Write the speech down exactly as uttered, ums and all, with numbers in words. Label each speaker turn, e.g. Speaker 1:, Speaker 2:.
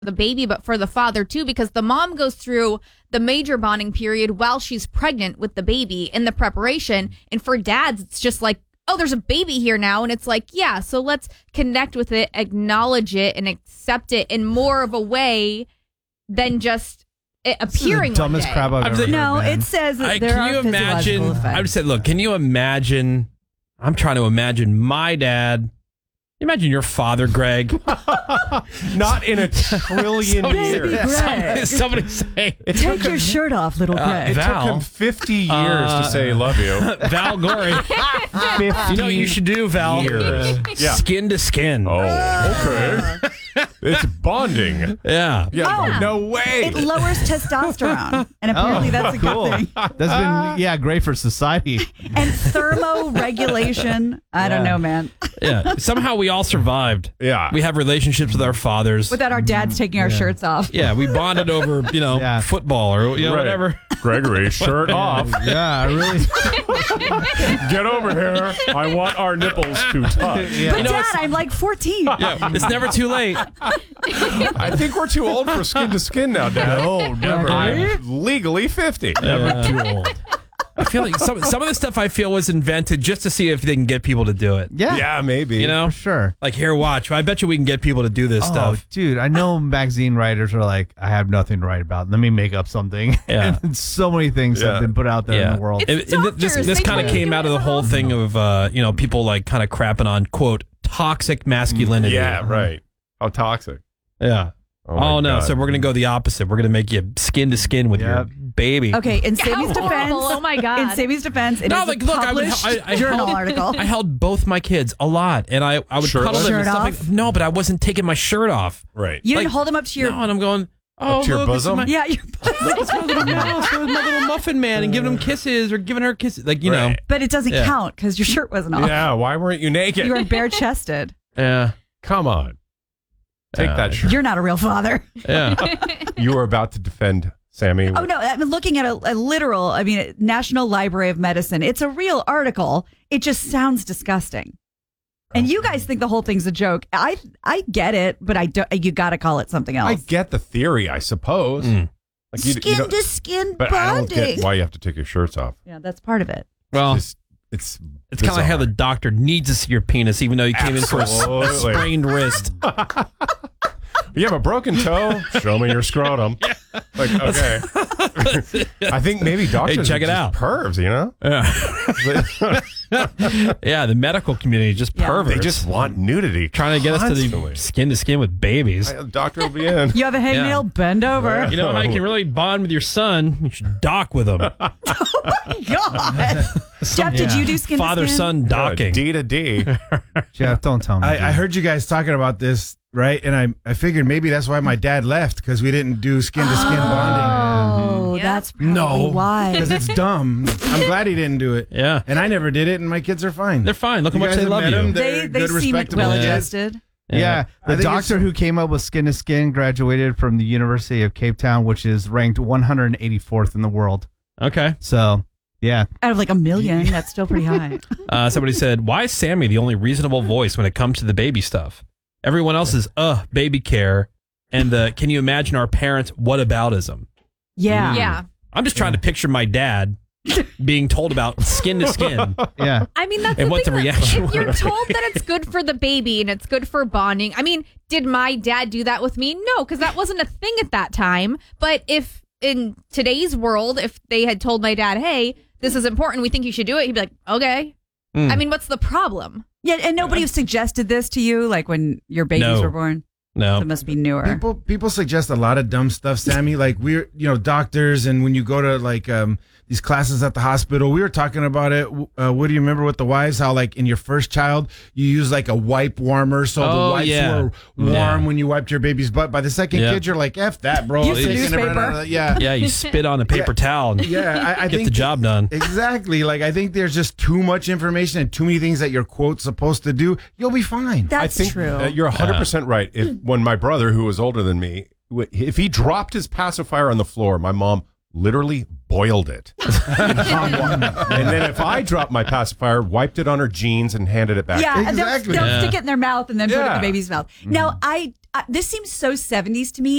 Speaker 1: the baby, but for the father too, because the mom goes through the major bonding period while she's pregnant with the baby in the preparation. And for dads, it's just like, oh, there's a baby here now. And it's like, yeah, so let's connect with it, acknowledge it, and accept it in more of a way than just it appearing.
Speaker 2: This is the dumbest crap I've ever heard,
Speaker 3: No,
Speaker 2: man.
Speaker 3: it says that
Speaker 4: I,
Speaker 3: there
Speaker 4: can
Speaker 3: are
Speaker 4: you imagine?
Speaker 3: physiological effects.
Speaker 4: I would say, look, can you imagine? I'm trying to imagine my dad. Imagine your father, Greg.
Speaker 5: Not in a trillion
Speaker 4: Somebody-
Speaker 5: years.
Speaker 3: Greg.
Speaker 4: Somebody say,
Speaker 3: Take your shirt off, little
Speaker 4: Uh,
Speaker 3: Greg.
Speaker 5: It
Speaker 4: Val.
Speaker 5: took him fifty years
Speaker 4: Uh,
Speaker 5: to say love you.
Speaker 4: Val Gory. You know what you should do, Val?
Speaker 5: Years. Yeah.
Speaker 4: Skin to skin.
Speaker 5: Oh, okay. It's bonding.
Speaker 4: Yeah.
Speaker 5: Yeah,
Speaker 3: Oh.
Speaker 5: no way.
Speaker 3: It lowers testosterone, and apparently that's a good
Speaker 2: cool.
Speaker 3: thing.
Speaker 2: That's been, yeah, great for society.
Speaker 3: And thermoregulation. I don't
Speaker 2: Yeah.
Speaker 3: know, man.
Speaker 4: Yeah. Somehow we all survived.
Speaker 5: Yeah.
Speaker 4: We have relationships with our fathers.
Speaker 3: Without our dads taking our shirts off.
Speaker 4: Yeah, we bonded over, you know,
Speaker 2: Yeah.
Speaker 4: football or you know,
Speaker 5: Right.
Speaker 4: whatever.
Speaker 5: Gregory, shirt off.
Speaker 2: Yeah, really.
Speaker 5: Get over here. I want our nipples to touch.
Speaker 2: Yeah.
Speaker 3: But
Speaker 4: You know,
Speaker 3: Dad,
Speaker 4: it's-
Speaker 3: I'm like fourteen.
Speaker 4: Yeah, it's never too late.
Speaker 5: I think we're too old for skin to skin now, Dad.
Speaker 2: No, never.
Speaker 5: I'm legally fifty.
Speaker 4: Never too old. I feel like some some of the stuff I feel was invented just to see if they can get people to do it.
Speaker 2: Yeah,
Speaker 5: Yeah, maybe.
Speaker 4: You know,
Speaker 2: for sure.
Speaker 4: like here, watch. I bet you we can get people to do this
Speaker 2: Oh,
Speaker 4: stuff.
Speaker 2: dude, I know magazine writers are like, I have nothing to write about. Let me make up something.
Speaker 4: Yeah.
Speaker 2: And so many things
Speaker 5: Yeah.
Speaker 2: have been put out there in the world.
Speaker 4: And-
Speaker 1: It's
Speaker 4: and th- this
Speaker 1: doctors.
Speaker 4: this
Speaker 1: They
Speaker 4: kind of
Speaker 1: totally
Speaker 4: came
Speaker 1: do
Speaker 4: out
Speaker 1: it
Speaker 4: of the
Speaker 1: in the
Speaker 4: whole thing of uh, you know people like kind of crapping on quote toxic masculinity.
Speaker 5: Yeah, right. How toxic.
Speaker 4: Yeah.
Speaker 5: Oh,
Speaker 4: Oh,
Speaker 5: my
Speaker 4: no!
Speaker 5: God.
Speaker 4: So we're gonna go the opposite. We're gonna make you skin to skin with your
Speaker 2: Yep.
Speaker 4: baby.
Speaker 3: Okay, in
Speaker 1: How
Speaker 3: Sammy's defense,
Speaker 1: horrible. Oh my God.
Speaker 3: in Sammy's defense, it
Speaker 4: No,
Speaker 3: is
Speaker 4: like,
Speaker 3: a
Speaker 4: look, I would-
Speaker 3: published
Speaker 4: I- I
Speaker 3: journal
Speaker 4: held-
Speaker 3: article.
Speaker 4: I held both my kids a lot, and I I would
Speaker 5: Shirtless?
Speaker 4: cuddle them and
Speaker 3: Shirt
Speaker 4: stuff
Speaker 3: off?
Speaker 4: like. No, but I wasn't taking my shirt off.
Speaker 5: Right.
Speaker 3: You didn't
Speaker 4: like-
Speaker 3: hold him up to your
Speaker 4: No, and I'm going. Oh,
Speaker 5: to your
Speaker 4: look, this is
Speaker 5: bosom?
Speaker 4: my-
Speaker 3: yeah. Your,
Speaker 4: Look, it's my little mouse. It's my little muffin man, and giving him kisses or giving her kisses, like you
Speaker 5: Right.
Speaker 3: but it doesn't
Speaker 4: Yeah.
Speaker 3: count because your shirt wasn't off.
Speaker 5: Yeah, why weren't you naked?
Speaker 3: You were bare chested.
Speaker 4: know. Yeah.
Speaker 5: Come on. Take
Speaker 4: Yeah.
Speaker 5: that shirt.
Speaker 3: You're not a real father.
Speaker 4: Yeah.
Speaker 5: You were about to defend Sammy.
Speaker 3: Oh no, I'm looking at a, a literal. I mean, National Library of Medicine. It's a real article. It just sounds disgusting. And you guys think the whole thing's a joke. I I get it, but I don't. You got to call it something else.
Speaker 5: I get the theory, I suppose.
Speaker 4: Mm.
Speaker 5: Like you, you
Speaker 3: skin
Speaker 5: don't-
Speaker 3: to skin
Speaker 5: but I don't
Speaker 3: bonding.
Speaker 5: get why you have to take your shirts off.
Speaker 3: Yeah, that's part of it.
Speaker 4: Well,
Speaker 5: It's it's,
Speaker 4: it's kind of like how the doctor needs to see your penis, even though you came in for a s- a
Speaker 5: Absolutely.
Speaker 4: sprained wrist.
Speaker 5: You have a broken toe? Show me your scrotum. Like, okay. I think maybe doctors
Speaker 4: check
Speaker 5: are
Speaker 4: it
Speaker 5: just
Speaker 4: out.
Speaker 5: pervs, you know?
Speaker 4: Yeah. Yeah, the medical community is just
Speaker 3: Yeah.
Speaker 4: perverts.
Speaker 5: They just want nudity.
Speaker 4: trying to get us to
Speaker 5: constantly.
Speaker 4: the skin to skin with babies.
Speaker 5: The doctor will be in.
Speaker 3: You have a hangnail, bend over.
Speaker 4: You know how you can really bond with your son? You should dock with him.
Speaker 3: God. Jeff, did you do skin to
Speaker 4: Father
Speaker 3: skin?
Speaker 4: son docking.
Speaker 5: D to D.
Speaker 2: Jeff, don't tell me.
Speaker 6: I, I heard you guys talking about this, right? And I, I figured maybe that's why my dad left, because we didn't do skin to skin bonding.
Speaker 3: Oh,
Speaker 1: Yeah.
Speaker 3: that's probably
Speaker 6: No,
Speaker 3: why.
Speaker 6: because it's dumb. I'm glad he didn't do it.
Speaker 4: Yeah.
Speaker 6: And I never did it, and my kids are fine.
Speaker 4: They're fine. Look how
Speaker 6: You
Speaker 4: much
Speaker 6: guys
Speaker 4: they
Speaker 6: have
Speaker 4: love
Speaker 6: met
Speaker 4: you.
Speaker 6: them?
Speaker 3: They
Speaker 6: They're
Speaker 3: they
Speaker 6: good,
Speaker 3: seem
Speaker 6: respectable
Speaker 3: well
Speaker 6: kids.
Speaker 3: adjusted.
Speaker 2: Yeah,
Speaker 6: I
Speaker 2: the
Speaker 6: think
Speaker 2: doctor
Speaker 6: it's-
Speaker 2: who came up with skin to skin graduated from the University of Cape Town, which is ranked one hundred eighty-fourth in the world.
Speaker 4: Okay.
Speaker 2: So, yeah.
Speaker 3: Out of like a million, that's still pretty high.
Speaker 4: Uh, somebody said, why is Sammy the only reasonable voice when it comes to the baby stuff? Everyone else is, uh, baby care. And the, can you imagine our parents' whataboutism?
Speaker 3: Yeah.
Speaker 1: Yeah.
Speaker 4: I'm just trying to picture my dad being told about skin to skin.
Speaker 2: Yeah.
Speaker 1: I mean, that's
Speaker 4: And
Speaker 1: the
Speaker 4: what
Speaker 1: thing
Speaker 4: the
Speaker 1: that
Speaker 4: reaction
Speaker 1: if you're
Speaker 4: was.
Speaker 1: told that it's good for the baby and it's good for bonding. I mean, did my dad do that with me? No, because that wasn't a thing at that time. But if in today's world, if they had told my dad, hey, this is important, we think you should do it, he'd be like, okay.
Speaker 4: Mm.
Speaker 1: I mean, what's the problem?
Speaker 3: Yeah, and nobody suggested this to you, like when your babies
Speaker 4: No.
Speaker 3: were born.
Speaker 4: No.
Speaker 3: So it must be newer.
Speaker 6: People people suggest a lot of dumb stuff, Sammy. Like we're you know doctors, and when you go to like um these classes at the hospital, we were talking about it. Uh, what do you remember with the wives? How like in your first child you use like a wipe warmer, so
Speaker 4: Oh,
Speaker 6: the wipes
Speaker 4: yeah.
Speaker 6: were warm
Speaker 4: Yeah.
Speaker 6: when you wiped your baby's butt. By the second
Speaker 4: Yeah.
Speaker 6: kid, you're like, F that, bro.
Speaker 3: Use the
Speaker 6: Taking it right
Speaker 3: newspaper.
Speaker 6: out of the- yeah,
Speaker 4: Yeah, you spit on a paper towel and
Speaker 6: yeah. I, I
Speaker 4: get
Speaker 6: think
Speaker 4: the job done.
Speaker 6: Exactly. Like I think there's just too much information and too many things that you're quote supposed to do. You'll be fine.
Speaker 3: That's
Speaker 5: I think
Speaker 3: true.
Speaker 5: uh, you're one hundred percent right. If, when my brother, who was older than me, w- if he dropped his pacifier on the floor, my mom literally boiled it. And then if I dropped my pacifier, wiped it on her jeans and handed it back.
Speaker 3: yeah, and they'll,
Speaker 6: Exactly.
Speaker 3: they'll
Speaker 4: Yeah.
Speaker 3: stick it in their mouth and then put it in
Speaker 5: Yeah.
Speaker 3: the baby's mouth. Now, I uh, this seems so seventies to me.